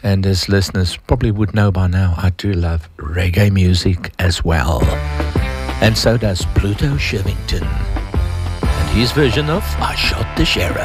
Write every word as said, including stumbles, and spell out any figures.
And as listeners probably would know by now, I do love reggae music as well. And so does Pluto Shirvington. And his version of I Shot the Sheriff.